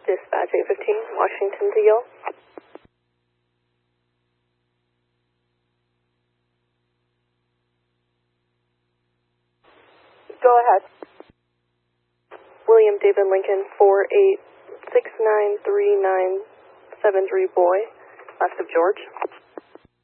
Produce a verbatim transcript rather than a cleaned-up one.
Dispatch eight fifteen, Washington to Yale. Go ahead. William David Lincoln, four eight six nine three nine seven three boy, left of George.